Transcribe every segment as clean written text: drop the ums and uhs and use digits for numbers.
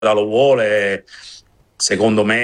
lo vuole, secondo me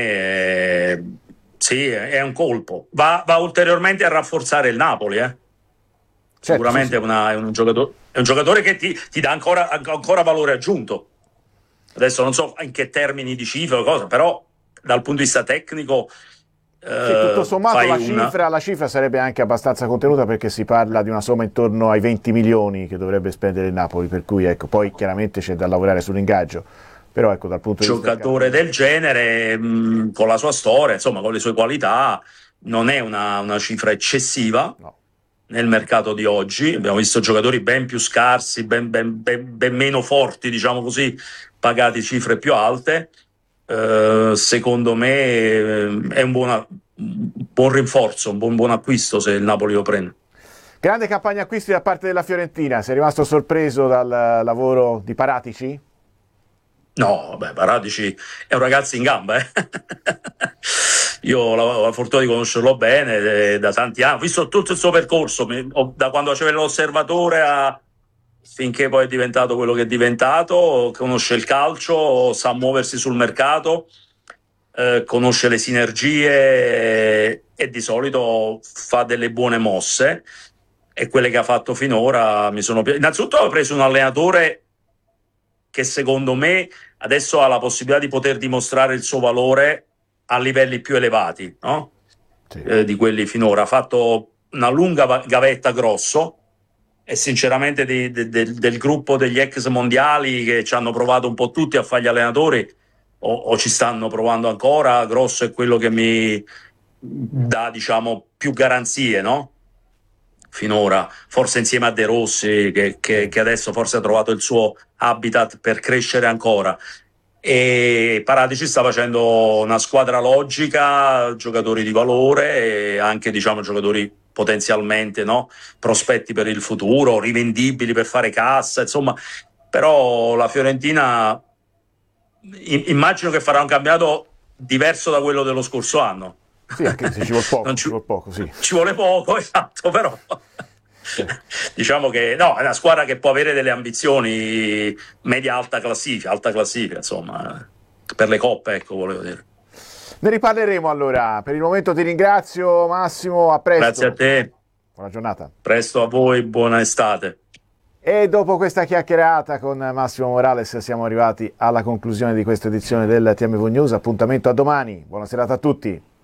sì, è un colpo. Va ulteriormente a rafforzare il Napoli, Certo, sì, sicuramente sì. è un giocatore che ti dà ancora valore aggiunto. Adesso non so in che termini di cifra o cosa, però dal punto di vista tecnico Sì, tutto sommato fai un... la cifra sarebbe anche abbastanza contenuta perché si parla di una somma intorno ai 20 milioni che dovrebbe spendere il Napoli, per cui ecco, poi chiaramente c'è da lavorare sull'ingaggio, però ecco, dal punto di vista del giocatore carattere... del genere, con la sua storia, insomma, con le sue qualità, non è una cifra eccessiva No. nel mercato di oggi. Abbiamo visto giocatori ben più scarsi, ben meno forti, diciamo così, pagati cifre più alte. Secondo me è un buon rinforzo, un buon acquisto se il Napoli lo prende. Grande campagna acquisti da parte della Fiorentina, sei rimasto sorpreso dal lavoro di Paratici? No, beh, Paratici è un ragazzo in gamba, eh. Io ho la fortuna di conoscerlo bene da tanti anni, ho visto tutto il suo percorso, da quando faceva l'osservatore finché poi è diventato quello che è diventato, conosce il calcio, sa muoversi sul mercato, conosce le sinergie e di solito fa delle buone mosse e quelle che ha fatto finora mi sono piaciute. Innanzitutto ho preso un allenatore che secondo me adesso ha la possibilità di poter dimostrare il suo valore a livelli più elevati, no? Sì. Di quelli finora. Ha fatto una lunga gavetta grosso e sinceramente del gruppo degli ex mondiali che ci hanno provato un po' tutti a fare gli allenatori o ci stanno provando ancora, Grosso è quello che mi dà, diciamo, più garanzie, no? Finora, forse insieme a De Rossi, Sì. che adesso forse ha trovato il suo habitat per crescere ancora. E Paratici sta facendo una squadra logica, giocatori di valore e anche, diciamo, giocatori potenzialmente, no? Prospetti per il futuro, rivendibili per fare cassa, insomma. Però la Fiorentina immagino che farà un campionato diverso da quello dello scorso anno. Sì, anche se Non ci vuol poco, sì. ci vuole poco, esatto, però diciamo che no, è una squadra che può avere delle ambizioni media alta classifica, insomma, per le coppe, ecco, volevo dire. Ne riparleremo allora. Per il momento ti ringrazio Massimo, a Grazie a presto. te, Buona giornata. presto a voi, buona estate. E dopo questa chiacchierata con Massimo Morales siamo arrivati alla conclusione di questa edizione del TMV News. Appuntamento a domani. Buona serata a tutti.